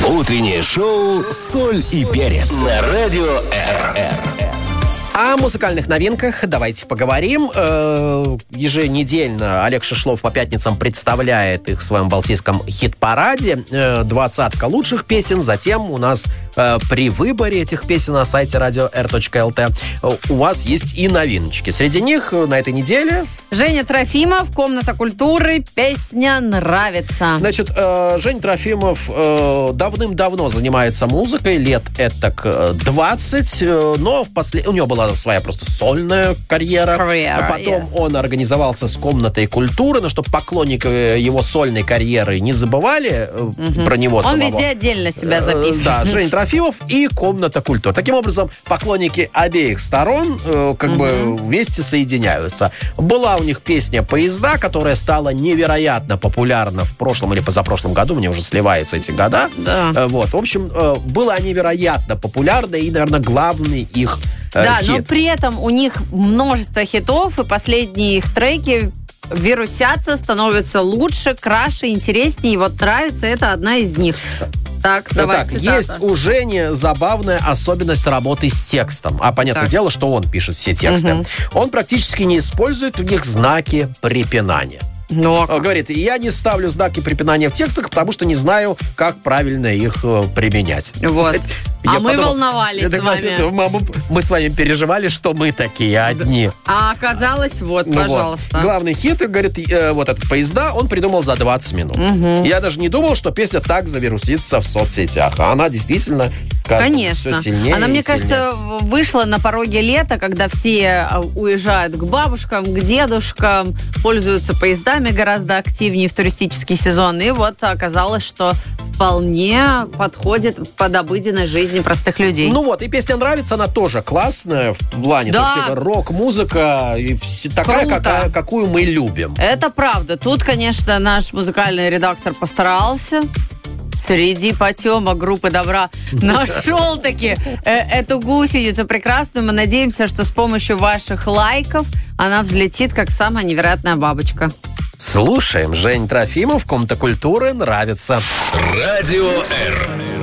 Утреннее шоу «Соль и перец» на радио РР. О музыкальных новинках давайте поговорим. Еженедельно Олег Шишлов по пятницам представляет их в своем балтийском хит-параде. 20 лучших песен. Затем у нас при выборе этих песен на сайте radio.r.lt у вас есть и новиночки. Среди них на этой неделе... Женя Трофимов, «Комната культуры», песня «Нравится». Значит, Женя Трофимов давным-давно занимается музыкой, лет этак 20, но у него была своя просто сольная карьера. Потом он организовался с «Комнатой культуры», но чтобы поклонники его сольной карьеры не забывали про него он самого. Он везде отдельно себя записывает. Да, Женя Трофимов и «Комната культуры». Таким образом, поклонники обеих сторон бы вместе соединяются. Была у них песня «Поезда», которая стала невероятно популярна в прошлом или позапрошлом году. Мне уже сливаются эти года. Да. Вот. В общем, была невероятно популярна и, наверное, главный их да, хит. но при этом у них множество хитов, и последние их треки вирусятся, становятся лучше, краше, интереснее. И вот «Нравится» — это одна из них. Так, давай, так, есть у Жени забавная особенность работы с текстом. А понятное дело, что он пишет все тексты. Он практически не использует в них знаки препинания. Говорит, я не ставлю знаки препинания в текстах, потому что не знаю, как правильно их применять. Вот. Мы волновались с вами. Мы с вами переживали, что мы такие одни. А оказалось, пожалуйста. Главный хит, говорит, вот этот «Поезда» он придумал за 20 минут. Я даже не думал, что песня так завирусится в соцсетях. А она действительно, конечно, все сильнее. Она, мне кажется, вышла на пороге лета, когда все уезжают к бабушкам, к дедушкам, пользуются поездами гораздо активнее в туристический сезон. И вот оказалось, что вполне подходит под обыденной жизни простых людей. Ну вот, и песня «Нравится», она тоже классная в плане. Да. Это рок-музыка, и такая, какую мы любим. Это правда. Тут, конечно, наш музыкальный редактор постарался. Среди потемок группы «Добра» нашел-таки эту гусеницу прекрасную. Мы надеемся, что с помощью ваших лайков она взлетит, как самая невероятная бабочка. Слушаем. Жень Трофимов, «Комната культуры», «Нравится». Радио Р.